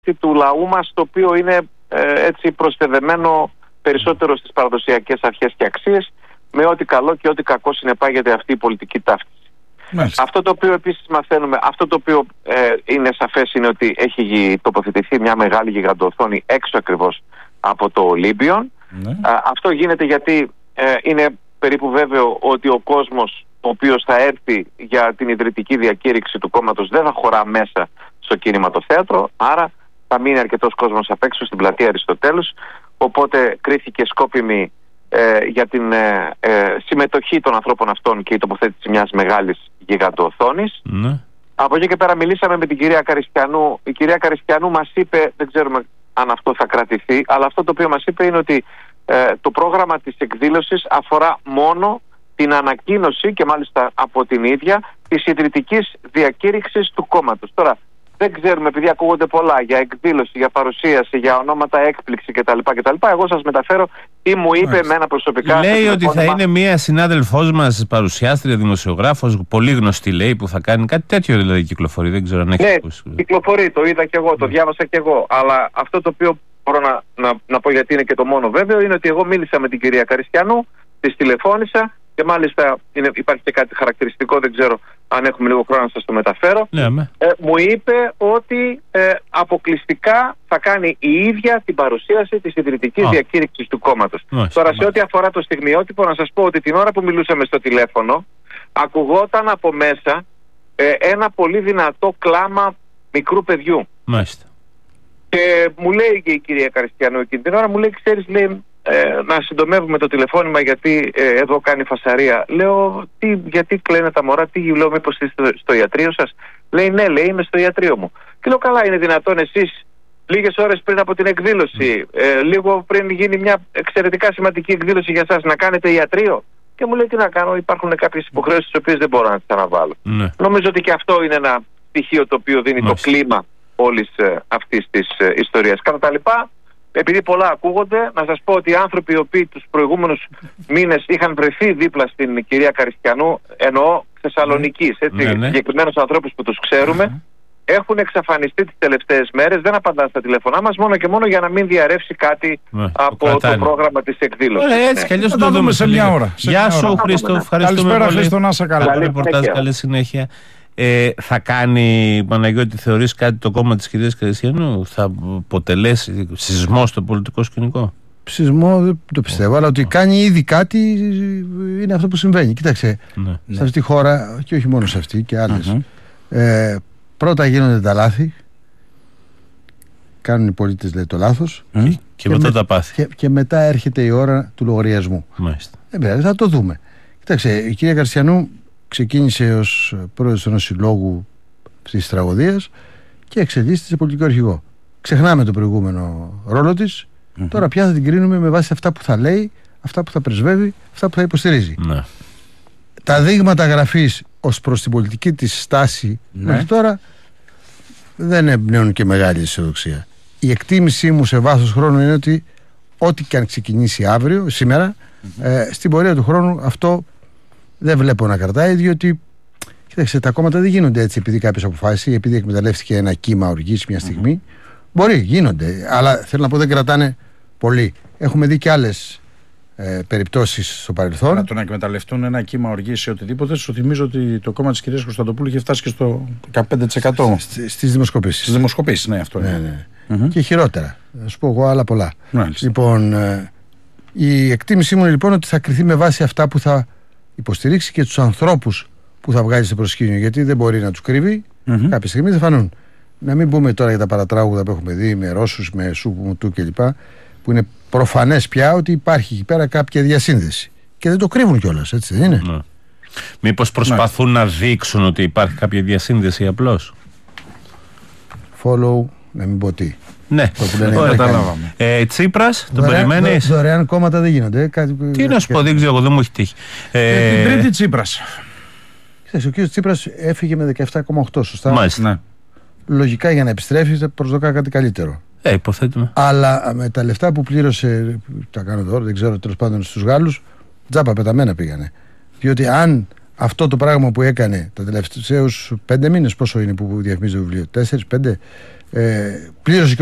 του λαού μας, το οποίο είναι έτσι προστεδεμένο περισσότερο στις παραδοσιακές αρχές και αξίες, με ό,τι καλό και ό,τι κακό συνεπάγεται αυτή η πολιτική ταύτιση. Μάλιστα. Αυτό το οποίο επίσης μαθαίνουμε, αυτό το οποίο είναι σαφές, είναι ότι έχει τοποθετηθεί μια μεγάλη γιγαντοοθόνη έξω ακριβώς από το Ολύμπιον. Ναι. Αυτό γίνεται γιατί είναι περίπου βέβαιο ότι ο κόσμος ο οποίος θα έρθει για την ιδρυτική διακήρυξη του κόμματος δεν θα χωρά μέσα στο κινηματοθέατρο, άρα θα μείνει αρκετός κόσμος απ' έξω στην πλατεία Αριστοτέλους, οπότε κρίθηκε σκόπιμη για την συμμετοχή των ανθρώπων αυτών και η τοποθέτηση μιας μεγάλης γιγαντοοθόνης. Ναι. Από εκεί και πέρα μιλήσαμε με την κυρία Καριστιανού. Η κυρία Καριστιανού μας είπε, δεν ξέρουμε αν αυτό θα κρατηθεί, αλλά αυτό το οποίο μας είπε είναι ότι το πρόγραμμα της εκδήλωσης αφορά μόνο την ανακοίνωση, και μάλιστα από την ίδια, της ιδρυτικής διακήρυξης του κόμματος. Τώρα δεν ξέρουμε, επειδή ακούγονται πολλά για εκδήλωση, για παρουσίαση, για ονόματα έκπληξη κτλ. Εγώ σας μεταφέρω τι μου είπε εμένα προσωπικά. Λέει ότι θα είναι μία συνάδελφός μας, παρουσιάστρια, δημοσιογράφος, πολύ γνωστή, λέει, που θα κάνει κάτι τέτοιο, δηλαδή κυκλοφορεί. Δεν ξέρω αν έχει ακούσει. Ναι, κυκλοφορεί, το είδα και εγώ, το διάβασα και εγώ. Αλλά αυτό το οποίο μπορώ να πω, γιατί είναι και το μόνο βέβαιο, είναι ότι εγώ μίλησα με την κυρία Καριστιανού, της τηλεφώνησα. Και μάλιστα υπάρχει και κάτι χαρακτηριστικό, δεν ξέρω αν έχουμε λίγο χρόνο να σας το μεταφέρω. Μου είπε ότι αποκλειστικά θα κάνει η ίδια την παρουσίαση της ιδρυτικής διακήρυξης του κόμματος. Τώρα, σε ό,τι αφορά το στιγμιότυπο, να σας πω ότι την ώρα που μιλούσαμε στο τηλέφωνο, ακουγόταν από μέσα ένα πολύ δυνατό κλάμα μικρού παιδιού. Μάλιστα. Και μου λέει και η κυρία Καριστιανού εκείνη την ώρα, μου λέει, ξέρεις, λέει, να συντομεύουμε το τηλεφώνημα γιατί εδώ κάνει φασαρία. Λέω, γιατί κλαίνε τα μωρά, λέω, μήπως είστε στο ιατρείο σας? Λέει, ναι, λέει, είμαι στο ιατρείο μου. Και λέω, καλά, είναι δυνατόν εσείς λίγες ώρες πριν από την εκδήλωση, λίγο πριν γίνει μια εξαιρετικά σημαντική εκδήλωση για σας, να κάνετε ιατρείο? Και μου λέει, τι να κάνω, υπάρχουν κάποιες υποχρεώσεις τις οποίες δεν μπορώ να τις αναβάλω. Νομίζω ότι και αυτό είναι ένα στοιχείο το οποίο δίνει το κλίμα όλης αυτής της ιστορίας. Κατά τα λοιπά, επειδή πολλά ακούγονται, να σας πω ότι οι άνθρωποι οι οποίοι τους προηγούμενους μήνες είχαν βρεθεί δίπλα στην κυρία Καριστιανού, εννοώ Θεσσαλονικής, συγκεκριμένους ανθρώπους που τους ξέρουμε, έχουν εξαφανιστεί τις τελευταίες μέρες, δεν απαντάνε στα τηλέφωνά μας, μόνο και μόνο για να μην διαρρεύσει κάτι από το πρόγραμμα της εκδήλωσης. Έτσι κι αλλιώς θα το δούμε σε μια ώρα. Γεια σου, Χρήστο, ευχαριστούμε πολύ. Καλησπέρα, Χρήστο, να είσαι καλά. Καλή συνέχεια. Θα κάνει, Παναγιώτη, θεωρείς κάτι το κόμμα της κυρίας Καριστιανού? Θα αποτελέσει σεισμό στο πολιτικό σκηνικό? Σεισμό δεν το πιστεύω, αλλά ότι κάνει ήδη κάτι είναι αυτό που συμβαίνει. Κοίταξε, σε αυτή τη χώρα, και όχι μόνο σε αυτή και άλλες, πρώτα γίνονται τα λάθη, κάνουν οι πολίτες, λέει, το λάθος, και μετά τα πάθη, και μετά έρχεται η ώρα του λογαριασμού. Δεν πειράζει, θα το δούμε. Κοίταξε, η κυρία Καριστιανού ξεκίνησε ως πρόεδρος ενός συλλόγου της τραγωδίας και εξελίσσεται σε πολιτικό αρχηγό. Ξεχνάμε το προηγούμενο ρόλο της. Τώρα πια θα την κρίνουμε με βάση αυτά που θα λέει, αυτά που θα πρεσβεύει, αυτά που θα υποστηρίζει. Τα δείγματα γραφής ως προς την πολιτική της στάση μέχρι τώρα δεν εμπνέουν και μεγάλη αισιοδοξία. Η εκτίμησή μου σε βάθος χρόνου είναι ότι ό,τι και αν ξεκινήσει αύριο, σήμερα, στην πορεία του χρόνου αυτό δεν βλέπω να κρατάει, διότι κοίταξε, τα κόμματα δεν γίνονται έτσι επειδή κάποιες αποφάσεις, επειδή εκμεταλλεύτηκε ένα κύμα οργής μια στιγμή. Μπορεί, γίνονται, αλλά θέλω να πω δεν κρατάνε πολύ. Έχουμε δει και άλλες περιπτώσεις στο παρελθόν. Να το να εκμεταλλευτούν ένα κύμα οργής σε οτιδήποτε. Σου θυμίζω ότι το κόμμα της κυρίας Κωνσταντοπούλου είχε φτάσει και στο 15%. Στις δημοσκοπήσεις. Στις δημοσκοπήσεις, ναι, αυτό είναι. Και χειρότερα. Θα σου πω εγώ άλλα πολλά. Λοιπόν, η εκτίμησή μου είναι λοιπόν ότι θα κριθεί με βάση αυτά που θα υποστηρίξει και τους ανθρώπους που θα βγάλει σε προσκήνιο, γιατί δεν μπορεί να τους κρύβει. Κάποια στιγμή θα φανούν. Να μην πούμε τώρα για τα παρατράγουδα που έχουμε δει με Ρώσους, με Σουπμουτού κλπ. Που είναι προφανές πια ότι υπάρχει εκεί πέρα κάποια διασύνδεση. Και δεν το κρύβουν κιόλας, έτσι δεν είναι? Μήπως προσπαθούν να δείξουν ότι υπάρχει κάποια διασύνδεση απλώς? Follow, να μην πω τι. Ναι, το καταλάβαμε. Τσίπρας, τον περιμένεις? Δωρεάν κόμματα δεν γίνονται. Τι να σου πω, δεν ξέρω, δεν μου έχει τύχει. Την Τρίτη Τσίπρας. Ο κ. Τσίπρας έφυγε με 17,8, σωστά? Μάλιστα. Λογικά για να επιστρέφει θα προσδοκά κάτι καλύτερο. Υποθέτουμε. Αλλά με τα λεφτά που πλήρωσε, τα κάνω τώρα, δεν ξέρω, τέλος πάντων στους Γάλλους, τζάπα πεταμένα πήγανε. Διότι αν αυτό το πράγμα που έκανε τα τελευταίους 5 μήνες, πόσο είναι που διαφημίζει το βιβλίο, 4-5, Πλήρωσε